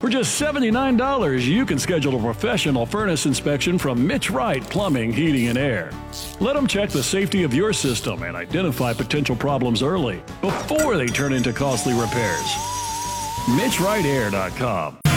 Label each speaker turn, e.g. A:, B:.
A: For just $79, you can schedule a professional furnace inspection from Mitch Wright Plumbing, Heating, and Air. Let them check the safety of your system and identify potential problems early before they turn into costly repairs. MitchWrightAir.com.